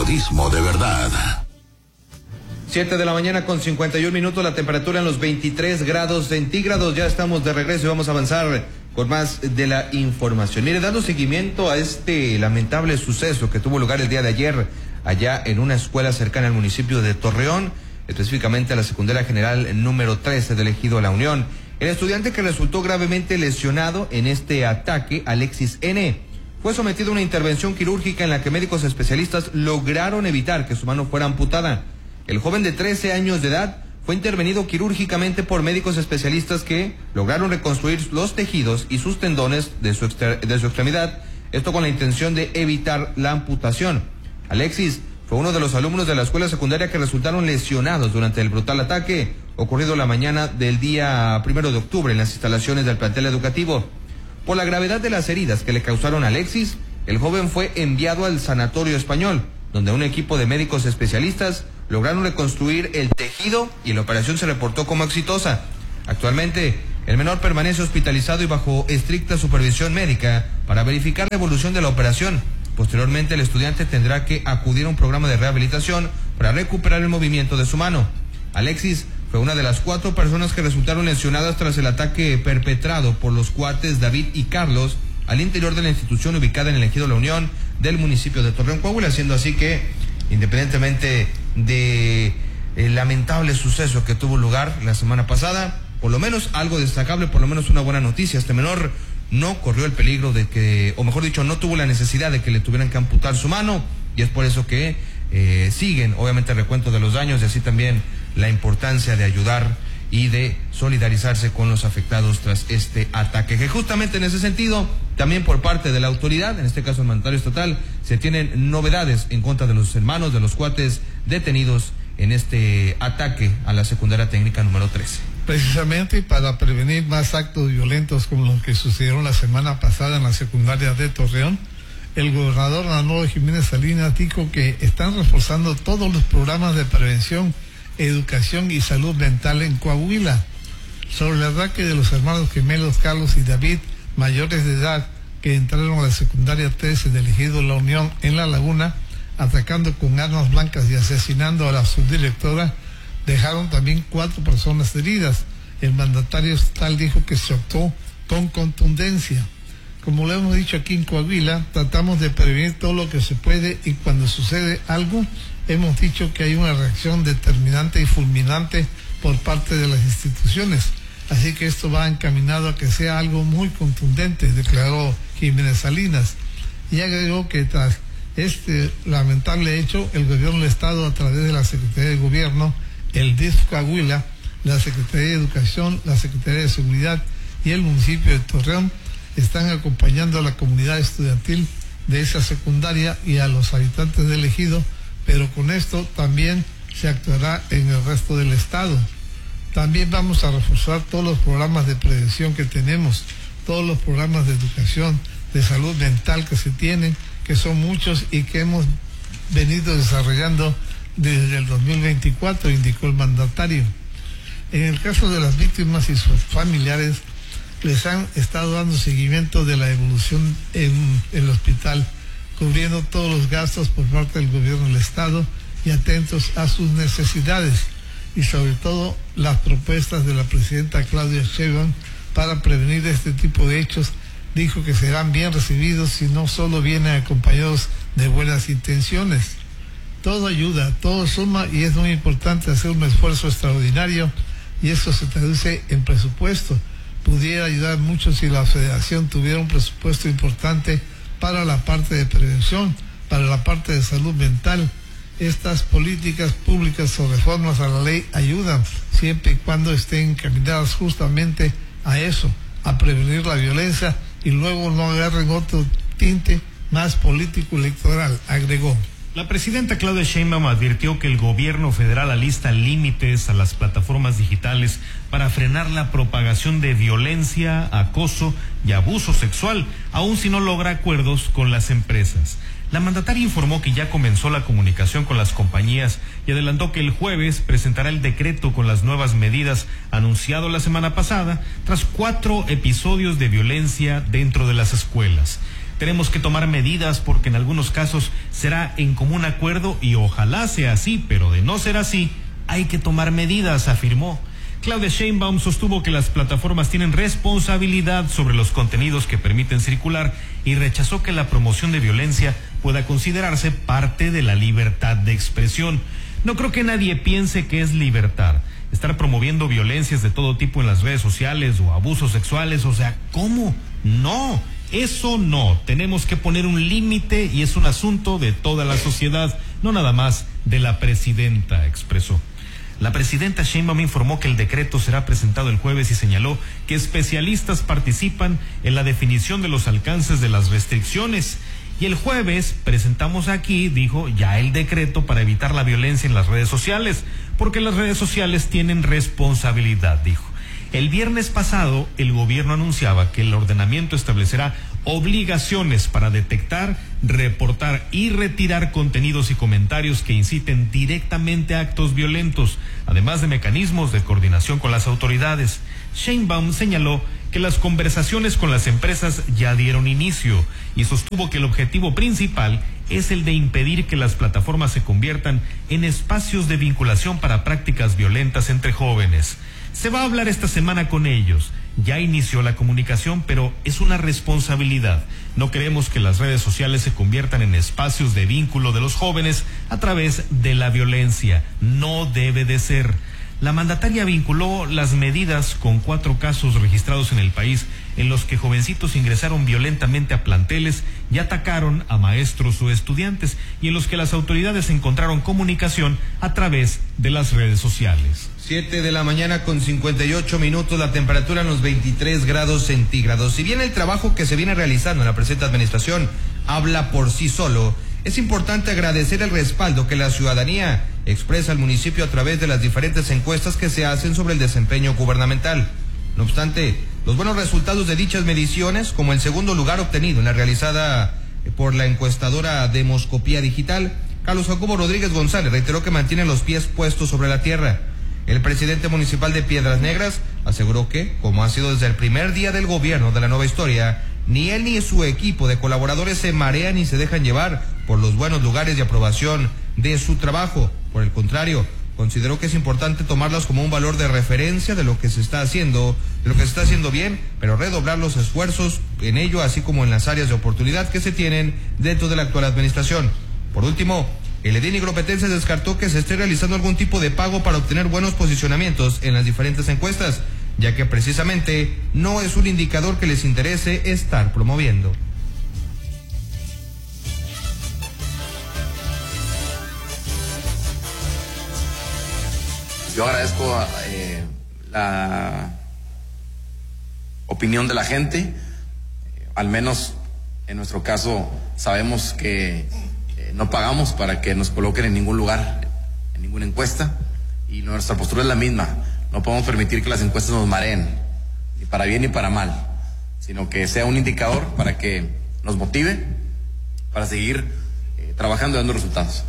periodismo de verdad. 7 de la mañana con 51 minutos, la temperatura en los 23 grados centígrados. Ya estamos de regreso y vamos a avanzar con más de la información. Mire, dando seguimiento a este lamentable suceso que tuvo lugar el día de ayer allá en una escuela cercana al municipio de Torreón, específicamente a la secundaria general número 13 del Ejido La Unión. El estudiante que resultó gravemente lesionado en este ataque, Alexis N., fue sometido a una intervención quirúrgica en la que médicos especialistas lograron evitar que su mano fuera amputada. El joven de 13 años de edad fue intervenido quirúrgicamente por médicos especialistas que lograron reconstruir los tejidos y sus tendones de su extremidad, esto con la intención de evitar la amputación. Alexis fue uno de los alumnos de la escuela secundaria que resultaron lesionados durante el brutal ataque ocurrido la mañana del día 1 de octubre en las instalaciones del plantel educativo. Por la gravedad de las heridas que le causaron a Alexis, el joven fue enviado al Sanatorio Español, donde un equipo de médicos especialistas lograron reconstruir el tejido y la operación se reportó como exitosa. Actualmente, el menor permanece hospitalizado y bajo estricta supervisión médica para verificar la evolución de la operación. Posteriormente, el estudiante tendrá que acudir a un programa de rehabilitación para recuperar el movimiento de su mano. Alexis fue una de las 4 personas que resultaron lesionadas tras el ataque perpetrado por los cuates David y Carlos al interior de la institución ubicada en el Ejido La Unión del municipio de Torreón, Coahuila, siendo así que, independientemente de el lamentable suceso que tuvo lugar la semana pasada, por lo menos algo destacable, por lo menos una buena noticia. Este menor no corrió el peligro de que, o mejor dicho, no tuvo la necesidad de que le tuvieran que amputar su mano, y es por eso que siguen, obviamente, el recuento de los daños y así también la importancia de ayudar y de solidarizarse con los afectados tras este ataque, que justamente en ese sentido, también por parte de la autoridad, en este caso el mandatario estatal, se tienen novedades en contra de los hermanos de los cuates detenidos en este ataque a la secundaria técnica número 13. Precisamente para prevenir más actos violentos como los que sucedieron la semana pasada en la secundaria de Torreón, el gobernador Manolo Jiménez Salinas dijo que están reforzando todos los programas de prevención, educación y salud mental en Coahuila. Sobre el ataque de los hermanos gemelos Carlos y David, mayores de edad, que entraron a la secundaria 13 del Ejido La Unión en La Laguna, atacando con armas blancas y asesinando a la subdirectora, dejaron también 4 personas heridas. El mandatario estatal dijo que se actuó con contundencia. Como lo hemos dicho aquí en Coahuila, tratamos de prevenir todo lo que se puede y cuando sucede algo, hemos dicho que hay una reacción determinante y fulminante por parte de las instituciones. Así que esto va encaminado a que sea algo muy contundente, declaró Jiménez Salinas. Y agregó que tras este lamentable hecho, el gobierno del Estado, a través de la Secretaría de Gobierno, el DIF Coahuila, la Secretaría de Educación, la Secretaría de Seguridad y el municipio de Torreón, están acompañando a la comunidad estudiantil de esa secundaria y a los habitantes del Ejido, pero con esto también se actuará en el resto del estado. También vamos a reforzar todos los programas de prevención que tenemos, todos los programas de educación, de salud mental que se tienen, que son muchos y que hemos venido desarrollando desde el 2024, indicó el mandatario. En el caso de las víctimas y sus familiares, les han estado dando seguimiento de la evolución en el hospital, cubriendo todos los gastos por parte del gobierno del estado y atentos a sus necesidades y sobre todo las propuestas de la presidenta Claudia Sheinbaum para prevenir este tipo de hechos. Dijo que serán bien recibidos si no solo vienen acompañados de buenas intenciones. Todo ayuda, todo suma y es muy importante hacer un esfuerzo extraordinario y eso se traduce en presupuesto. Pudiera ayudar mucho si la federación tuviera un presupuesto importante para la parte de prevención, para la parte de salud mental. Estas políticas públicas o reformas a la ley ayudan siempre y cuando estén encaminadas justamente a eso, a prevenir la violencia y luego no agarren otro tinte más político electoral, agregó. La presidenta Claudia Sheinbaum advirtió que el gobierno federal alista límites a las plataformas digitales para frenar la propagación de violencia, acoso y abuso sexual, aun si no logra acuerdos con las empresas. La mandataria informó que ya comenzó la comunicación con las compañías y adelantó que el jueves presentará el decreto con las nuevas medidas anunciado la semana pasada tras 4 episodios de violencia dentro de las escuelas. Tenemos que tomar medidas porque en algunos casos será en común acuerdo y ojalá sea así, pero de no ser así, hay que tomar medidas, afirmó. Claudia Sheinbaum sostuvo que las plataformas tienen responsabilidad sobre los contenidos que permiten circular y rechazó que la promoción de violencia pueda considerarse parte de la libertad de expresión. No creo que nadie piense que es libertad estar promoviendo violencias de todo tipo en las redes sociales o abusos sexuales, o sea, ¿cómo? No, eso no. Tenemos que poner un límite y es un asunto de toda la sociedad, no nada más de la presidenta, expresó. La presidenta Sheinbaum informó que el decreto será presentado el jueves y señaló que especialistas participan en la definición de los alcances de las restricciones. Y el jueves presentamos aquí, dijo, ya el decreto para evitar la violencia en las redes sociales, porque las redes sociales tienen responsabilidad, dijo. El viernes pasado, el gobierno anunciaba que el ordenamiento establecerá obligaciones para detectar, reportar y retirar contenidos y comentarios que inciten directamente a actos violentos, además de mecanismos de coordinación con las autoridades. Sheinbaum señaló que las conversaciones con las empresas ya dieron inicio y sostuvo que el objetivo principal es el de impedir que las plataformas se conviertan en espacios de vinculación para prácticas violentas entre jóvenes. Se va a hablar esta semana con ellos. Ya inició la comunicación, pero es una responsabilidad. No queremos que las redes sociales se conviertan en espacios de vínculo de los jóvenes a través de la violencia. No debe de ser. La mandataria vinculó las medidas con 4 casos registrados en el país en los que jovencitos ingresaron violentamente a planteles y atacaron a maestros o estudiantes y en los que las autoridades encontraron comunicación a través de las redes sociales. 7 de la mañana con 58 minutos, la temperatura en los 23 grados centígrados. Si bien el trabajo que se viene realizando en la presente administración habla por sí solo, es importante agradecer el respaldo que la ciudadanía expresa al municipio a través de las diferentes encuestas que se hacen sobre el desempeño gubernamental. No obstante, los buenos resultados de dichas mediciones, como el segundo lugar obtenido en la realizada por la encuestadora Demoscopía Digital, Carlos Jacobo Rodríguez González reiteró que mantiene los pies puestos sobre la tierra. El presidente municipal de Piedras Negras aseguró que, como ha sido desde el primer día del gobierno de la nueva historia, ni él ni su equipo de colaboradores se marean ni se dejan llevar por los buenos lugares de aprobación de su trabajo. Por el contrario, consideró que es importante tomarlas como un valor de referencia de lo que se está haciendo, bien, pero redoblar los esfuerzos en ello, así como en las áreas de oportunidad que se tienen dentro de la actual administración. Por último, el edil nigropetense descartó que se esté realizando algún tipo de pago para obtener buenos posicionamientos en las diferentes encuestas, ya que precisamente no es un indicador que les interese estar promoviendo. Yo agradezco la opinión de la gente, al menos en nuestro caso sabemos que no pagamos para que nos coloquen en ningún lugar, en ninguna encuesta, y nuestra postura es la misma. No podemos permitir que las encuestas nos mareen, ni para bien ni para mal, sino que sea un indicador para que nos motive para seguir trabajando y dando resultados.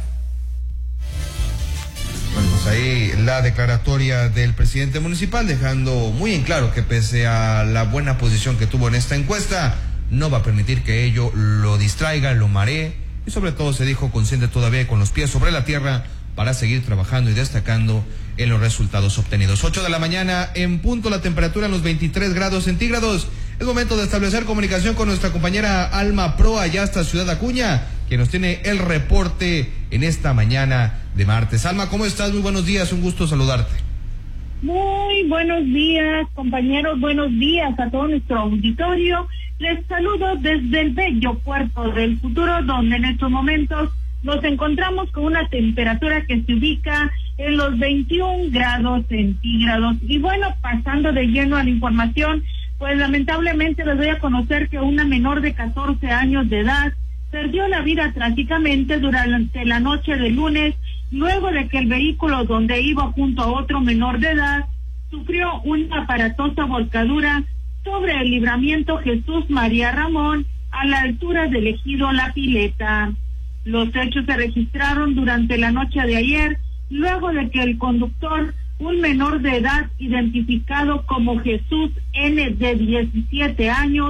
Bueno, pues ahí la declaratoria del presidente municipal, dejando muy en claro que pese a la buena posición que tuvo en esta encuesta, no va a permitir que ello lo distraiga, lo maree, y sobre todo se dijo consciente todavía con los pies sobre la tierra para seguir trabajando y destacando en los resultados obtenidos. 8 de la mañana en punto, la temperatura en los 23 grados centígrados. Es momento de establecer comunicación con nuestra compañera Alma Pro allá hasta Ciudad Acuña, que nos tiene el reporte en esta mañana de martes. Alma, ¿cómo estás? Muy buenos días, un gusto saludarte. Muy buenos días, compañeros, buenos días a todo nuestro auditorio. Les saludo desde el bello puerto del Futuro, donde en estos momentos nos encontramos con una temperatura que se ubica en los 21 grados centígrados. Y bueno, pasando de lleno a la información, pues lamentablemente les doy a conocer que una menor de 14 años de edad perdió la vida trágicamente durante la noche del lunes, luego de que el vehículo donde iba junto a otro menor de edad sufrió una aparatosa volcadura sobre el libramiento Jesús María Ramón a la altura del ejido La Pileta. Los hechos se registraron durante la noche de ayer, luego de que el conductor, un menor de edad identificado como Jesús N. de 17 años,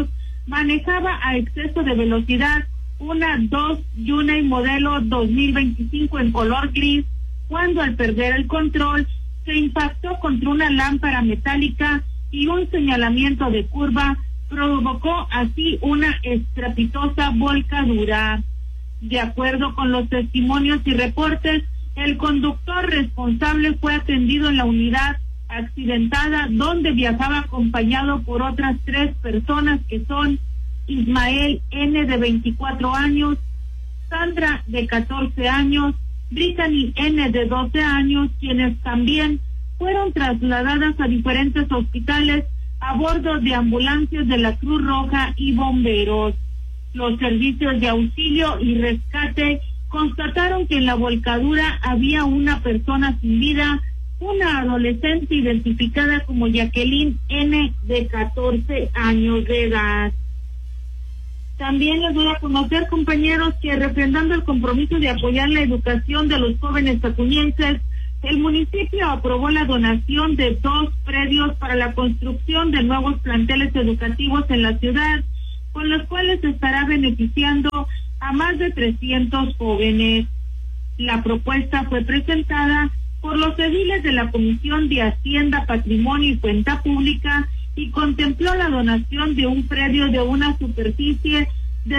manejaba a exceso de velocidad una Dodge Hyundai modelo 2025 en color gris, cuando al perder el control se impactó contra una lámpara metálica y un señalamiento de curva provocó así una estrepitosa volcadura. De acuerdo con los testimonios y reportes, el conductor responsable fue atendido en la unidad accidentada, donde viajaba acompañado por otras 3 personas, que son Ismael N., de 24 años, Sandra, de 14 años, Brittany N., de 12 años, quienes también fueron trasladadas a diferentes hospitales a bordo de ambulancias de la Cruz Roja y bomberos. Los servicios de auxilio y rescate constataron que en la volcadura había una persona sin vida, una adolescente identificada como Jacqueline N., de 14 años de edad. También les voy a conocer, compañeros, que refrendando el compromiso de apoyar la educación de los jóvenes tacuñenses, el municipio aprobó la donación de 2 predios para la construcción de nuevos planteles educativos en la ciudad, con los cuales se estará beneficiando a más de 300 jóvenes. La propuesta fue presentada por los ediles de la Comisión de Hacienda, Patrimonio y Cuenta Pública y contempló la donación de un predio de una superficie de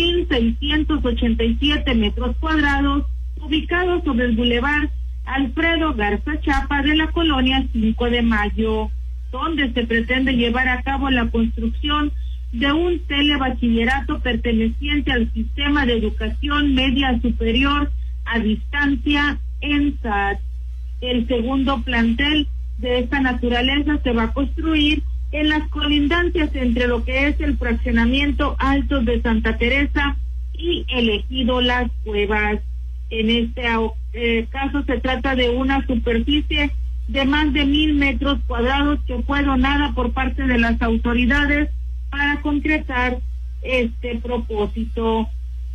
2.687 metros cuadrados, ubicado sobre el bulevar Alfredo Garza Chapa de la colonia 5 de Mayo, donde se pretende llevar a cabo la construcción de un telebachillerato perteneciente al sistema de educación media superior a distancia ENSAT. El segundo plantel de esta naturaleza se va a construir en las colindancias entre lo que es el fraccionamiento Altos de Santa Teresa y el ejido Las Cuevas. En este caso se trata de una superficie de más de 1,000 metros cuadrados que fue donada por parte de las autoridades para concretar este propósito.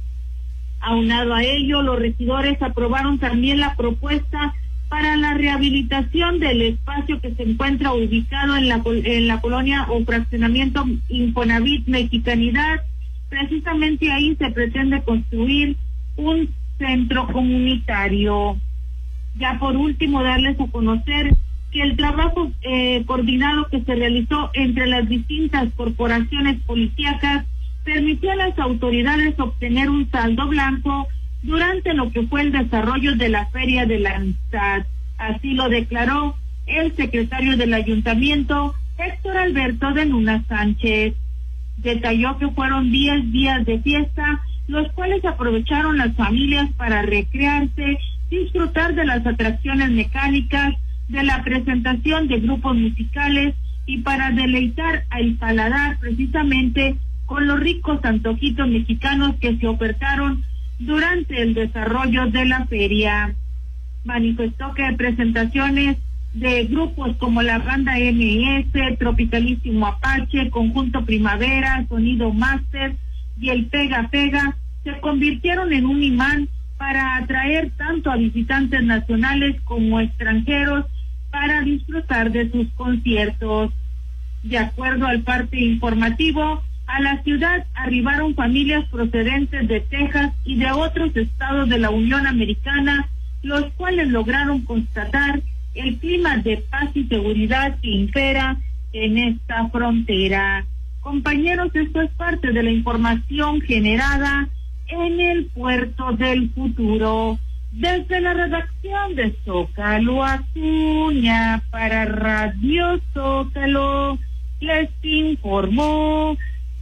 Aunado a ello, los regidores aprobaron también la propuesta para la rehabilitación del espacio que se encuentra ubicado en la colonia o fraccionamiento Infonavit Mexicanidad. Precisamente ahí se pretende construir un centro comunitario. Ya por último, darles a conocer que el trabajo coordinado que se realizó entre las distintas corporaciones policíacas permitió a las autoridades obtener un saldo blanco durante lo que fue el desarrollo de la Feria de la Amistad. Así lo declaró el secretario del ayuntamiento, Héctor Alberto de Luna Sánchez. Detalló que fueron 10 días de fiesta, los cuales aprovecharon las familias para recrearse, disfrutar de las atracciones mecánicas, de la presentación de grupos musicales y para deleitar al paladar precisamente con los ricos antojitos mexicanos que se ofertaron durante el desarrollo de la feria. Manifestó que presentaciones de grupos como la Banda MS, Tropicalísimo Apache, Conjunto Primavera, Sonido Master y el Pega Pega se convirtieron en un imán para atraer tanto a visitantes nacionales como extranjeros para disfrutar de sus conciertos. De acuerdo al parte informativo, a la ciudad arribaron familias procedentes de Texas y de otros estados de la Unión Americana, los cuales lograron constatar el clima de paz y seguridad que impera en esta frontera. Compañeros, esto es parte de la información generada en el Puerto del Futuro. Desde la redacción de Zócalo Acuña para Radio Zócalo, les informó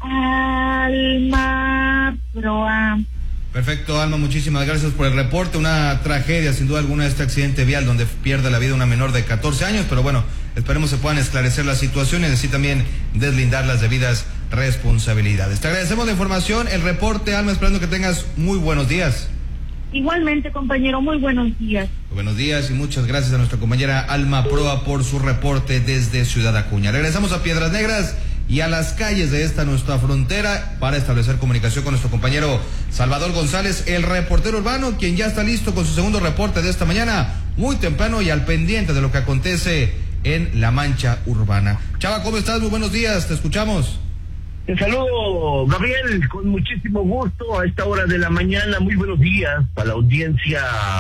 Alma Proa. Perfecto, Alma, muchísimas gracias por el reporte. Una tragedia, sin duda alguna, este accidente vial donde pierde la vida una menor de 14 años, pero bueno, esperemos se puedan esclarecer las situaciones y así también deslindar las debidas responsabilidades. Te agradecemos la información, el reporte, Alma, esperando que tengas muy buenos días. Igualmente, compañero, muy buenos días. Buenos días y muchas gracias a nuestra compañera Alma Proa por su reporte desde Ciudad Acuña. Regresamos a Piedras Negras y a las calles de esta nuestra frontera para establecer comunicación con nuestro compañero Salvador González, el reportero urbano, quien ya está listo con su segundo reporte de esta mañana, muy temprano y al pendiente de lo que acontece en la mancha urbana. Chava, ¿cómo estás? Muy buenos días, te escuchamos. Te saludo, Gabriel, con muchísimo gusto a esta hora de la mañana. Muy buenos días a la audiencia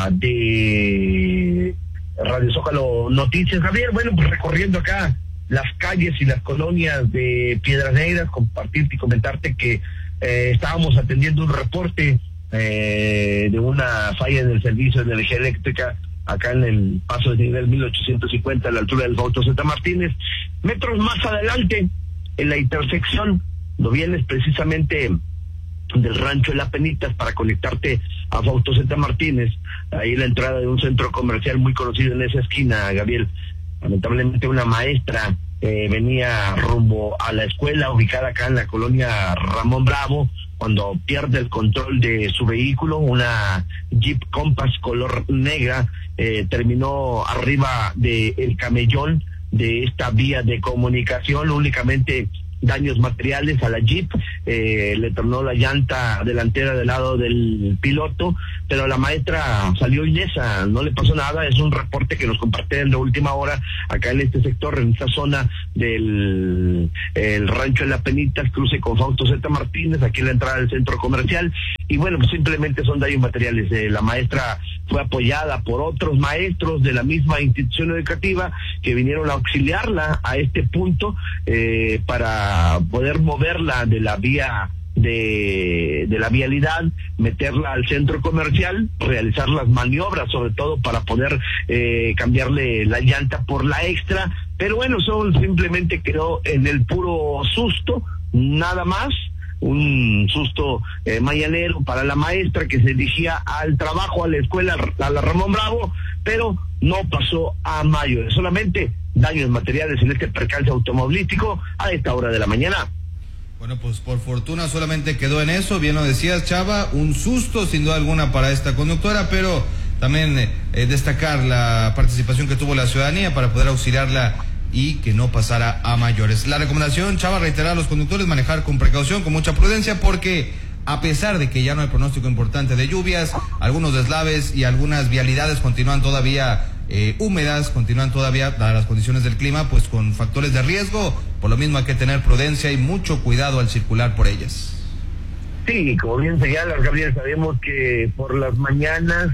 de Radio Zócalo Noticias. Gabriel, bueno, pues recorriendo acá las calles y las colonias de Piedras Negras, compartirte y comentarte que estábamos atendiendo un reporte de una falla en el servicio de energía eléctrica acá en el paso de nivel 1850 a la altura del Fausto Zeta Martínez. Metros más adelante, en la intersección, no vienes precisamente del rancho de las Penitas para conectarte a Fausto Zeta Martínez, ahí la entrada de un centro comercial muy conocido en esa esquina, Gabriel. Lamentablemente una maestra venía rumbo a la escuela ubicada acá en la colonia Ramón Bravo, cuando pierde el control de su vehículo, una Jeep Compass color negra, terminó arriba del camellón de esta vía de comunicación, únicamente daños materiales a la Jeep, le tornó la llanta delantera del lado del piloto, pero la maestra salió ilesa, no le pasó nada. Es un reporte que nos comparten de última hora acá en este sector, en esta zona del el rancho de las Penitas, cruce con Fausto Zeta Martínez, aquí en la entrada del centro comercial, y bueno, pues simplemente son daños materiales. La maestra fue apoyada por otros maestros de la misma institución educativa que vinieron a auxiliarla a este punto para poder moverla de la vía de la vialidad, meterla al centro comercial, realizar las maniobras, sobre todo para poder cambiarle la llanta por la extra, pero bueno, eso simplemente quedó en el puro susto, nada más. Un susto mañanero para la maestra que se dirigía al trabajo, a la escuela, a la Ramón Bravo, pero no pasó a mayores, solamente daños materiales en este percance automovilístico a esta hora de la mañana. Bueno, pues por fortuna solamente quedó en eso, bien lo decías, Chava, un susto sin duda alguna para esta conductora, pero también destacar la participación que tuvo la ciudadanía para poder auxiliarla y que no pasara a mayores. La recomendación, Chava, reiterar a los conductores manejar con precaución, con mucha prudencia, porque a pesar de que ya no hay pronóstico importante de lluvias, algunos deslaves y algunas vialidades continúan todavía húmedas, continúan todavía, dadas las condiciones del clima, pues con factores de riesgo. Por lo mismo hay que tener prudencia y mucho cuidado al circular por ellas. Sí, como bien señalas, Gabriel, sabemos que por las mañanas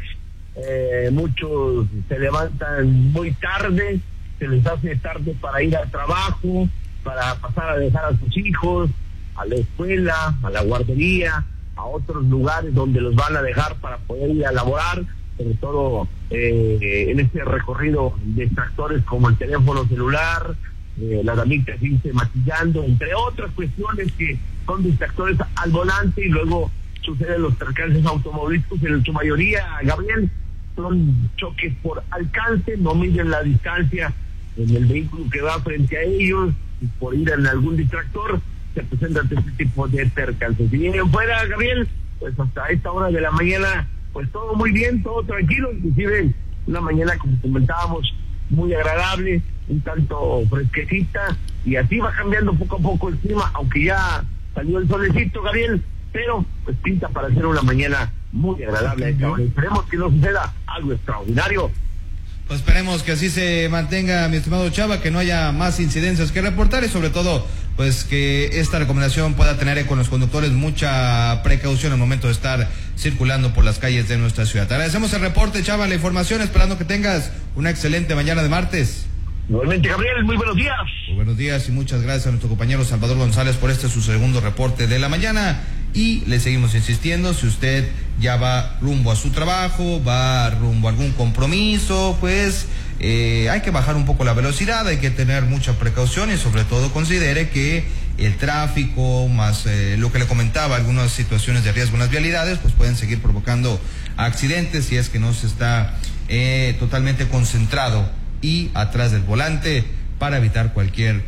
muchos se levantan muy tarde, se les hace tarde para ir al trabajo, para pasar a dejar a sus hijos, a la escuela, a la guardería, a otros lugares donde los van a dejar para poder ir a laborar, sobre todo en este recorrido de distractores como el teléfono celular, la damita que dice maquillando, entre otras cuestiones que son distractores al volante, y luego suceden los percances automovilísticos. En su mayoría, Gabriel, son choques por alcance, no miden la distancia en el vehículo que va frente a ellos, y por ir en algún distractor se presentan este tipo de percances. Si vienen fuera, Gabriel, pues hasta esta hora de la mañana, pues todo muy bien, todo tranquilo, inclusive una mañana, como comentábamos, muy agradable, un tanto fresquecita, y así va cambiando poco a poco el clima, aunque ya salió el solecito, Gabriel, pero pues pinta para ser una mañana muy agradable a esta hora. Esperemos que no suceda algo extraordinario. Pues esperemos que así se mantenga, mi estimado Chava, que no haya más incidencias que reportar, y sobre todo, pues que esta recomendación pueda tener con los conductores mucha precaución al momento de estar circulando por las calles de nuestra ciudad. Te agradecemos el reporte, Chava, la información, esperando que tengas una excelente mañana de martes. Igualmente, Gabriel, muy buenos días. Muy buenos días y muchas gracias a nuestro compañero Salvador González por su segundo reporte de la mañana. Y le seguimos insistiendo, si usted ya va rumbo a su trabajo, va rumbo a algún compromiso, pues hay que bajar un poco la velocidad, hay que tener mucha precaución, y sobre todo considere que el tráfico, más lo que le comentaba, algunas situaciones de riesgo en las vialidades, pues pueden seguir provocando accidentes si es que no se está totalmente concentrado y atrás del volante para evitar cualquier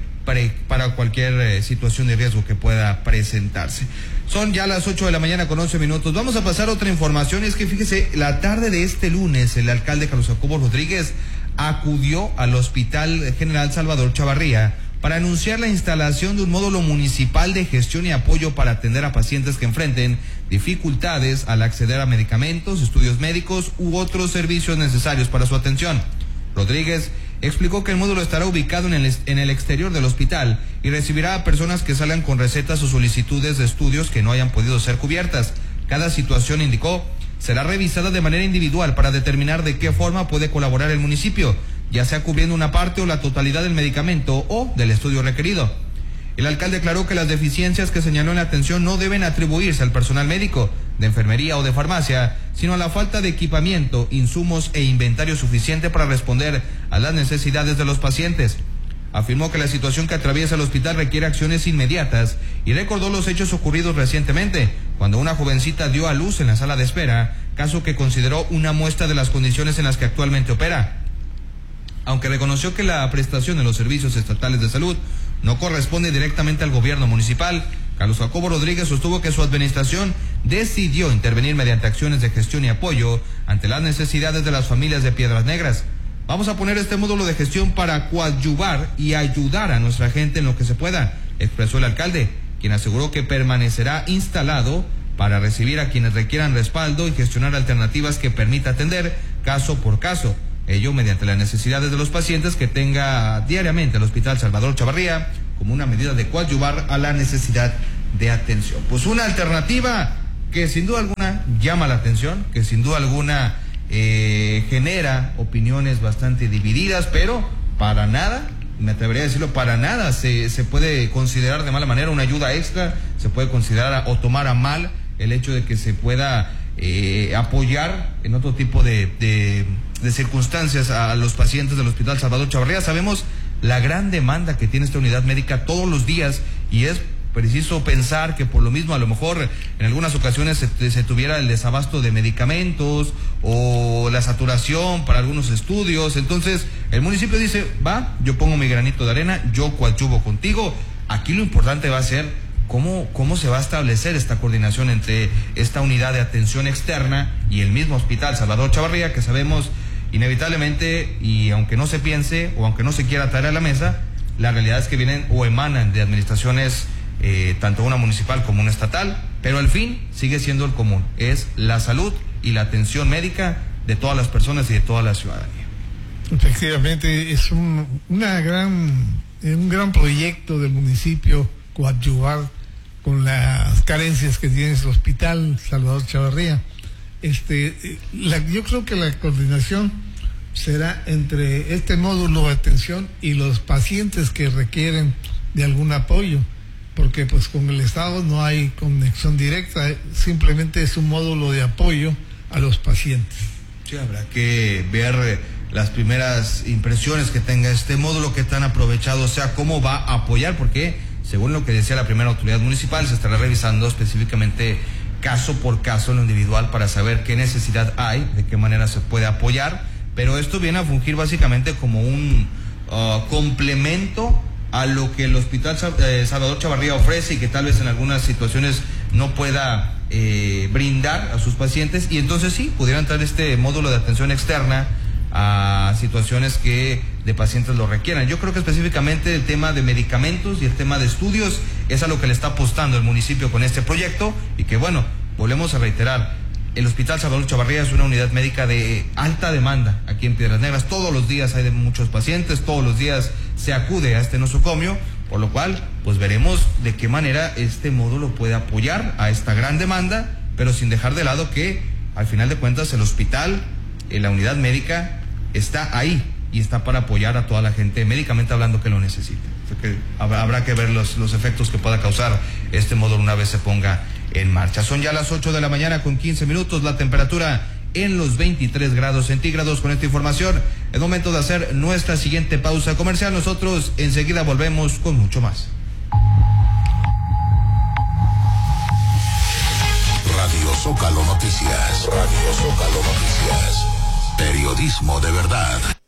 situación de riesgo que pueda presentarse. Son ya las 8 de la mañana con 11 minutos. Vamos a pasar a otra información. Es que fíjese, la tarde de este lunes, el alcalde Carlos Jacobo Rodríguez acudió al Hospital General Salvador Chavarría para anunciar la instalación de un módulo municipal de gestión y apoyo para atender a pacientes que enfrenten dificultades al acceder a medicamentos, estudios médicos u otros servicios necesarios para su atención. Rodríguez explicó que el módulo estará ubicado en el exterior del hospital y recibirá a personas que salgan con recetas o solicitudes de estudios que no hayan podido ser cubiertas. Cada situación, indicó, será revisada de manera individual para determinar de qué forma puede colaborar el municipio, ya sea cubriendo una parte o la totalidad del medicamento o del estudio requerido. El alcalde aclaró que las deficiencias que señaló en la atención no deben atribuirse al personal médico, de enfermería o de farmacia, sino a la falta de equipamiento, insumos e inventario suficiente para responder a las necesidades de los pacientes. Afirmó que la situación que atraviesa el hospital requiere acciones inmediatas y recordó los hechos ocurridos recientemente, cuando una jovencita dio a luz en la sala de espera, caso que consideró una muestra de las condiciones en las que actualmente opera. Aunque reconoció que la prestación de los servicios estatales de salud no corresponde directamente al gobierno municipal, Carlos Jacobo Rodríguez sostuvo que su administración decidió intervenir mediante acciones de gestión y apoyo ante las necesidades de las familias de Piedras Negras. Vamos a poner este módulo de gestión para coadyuvar y ayudar a nuestra gente en lo que se pueda, expresó el alcalde, quien aseguró que permanecerá instalado para recibir a quienes requieran respaldo y gestionar alternativas que permita atender caso por caso. Ello mediante las necesidades de los pacientes que tenga diariamente el Hospital Salvador Chavarría, como una medida de coadyuvar a la necesidad de atención. Pues una alternativa que sin duda alguna llama la atención, que sin duda alguna genera opiniones bastante divididas, pero para nada, me atrevería a decirlo, para nada se puede considerar de mala manera una ayuda extra, se puede considerar o tomar a mal el hecho de que se pueda apoyar en otro tipo de circunstancias a los pacientes del Hospital Salvador Chavarría. Sabemos la gran demanda que tiene esta unidad médica todos los días y es preciso pensar que por lo mismo a lo mejor en algunas ocasiones se tuviera el desabasto de medicamentos o la saturación para algunos estudios. Entonces el municipio dice, va, yo pongo mi granito de arena, yo coadyuvo contigo. Aquí lo importante va a ser cómo se va a establecer esta coordinación entre esta unidad de atención externa y el mismo Hospital Salvador Chavarría, que sabemos inevitablemente, y aunque no se piense o aunque no se quiera traer a la mesa, la realidad es que vienen o emanan de administraciones tanto una municipal como una estatal, pero al fin sigue siendo el común, es la salud y la atención médica de todas las personas y de toda la ciudadanía. Efectivamente, es un gran proyecto del municipio coadyuvar con las carencias que tiene el Hospital Salvador Chavarría. Yo creo que la coordinación será entre este módulo de atención y los pacientes que requieren de algún apoyo, porque pues con el Estado no hay conexión directa, simplemente es un módulo de apoyo a los pacientes. Sí, habrá que ver las primeras impresiones que tenga este módulo, que tan aprovechado sea, cómo va a apoyar, porque según lo que decía la primera autoridad municipal, se estará revisando específicamente caso por caso en lo individual para saber qué necesidad hay, de qué manera se puede apoyar, pero esto viene a fungir básicamente como un complemento a lo que el Hospital Salvador Chavarría ofrece y que tal vez en algunas situaciones no pueda brindar a sus pacientes, y entonces sí, pudieran traer este módulo de atención externa a situaciones que de pacientes lo requieran. Yo creo que específicamente el tema de medicamentos y el tema de estudios es a lo que le está apostando el municipio con este proyecto, y que bueno, volvemos a reiterar, el Hospital Salvador Chavarría es una unidad médica de alta demanda aquí en Piedras Negras. Todos los días hay de muchos pacientes, todos los días se acude a este nosocomio, por lo cual pues veremos de qué manera este módulo puede apoyar a esta gran demanda, pero sin dejar de lado que al final de cuentas el hospital, la unidad médica está ahí y está para apoyar a toda la gente médicamente hablando que lo necesita. O sea que habrá que ver los efectos que pueda causar este módulo una vez se ponga en marcha. Son ya las 8 de la mañana con 15 minutos, la temperatura en los 23 grados centígrados. Con esta información es momento de hacer nuestra siguiente pausa comercial. Nosotros enseguida volvemos con mucho más. Radio Zócalo Noticias. Radio Zócalo Noticias. Periodismo de verdad.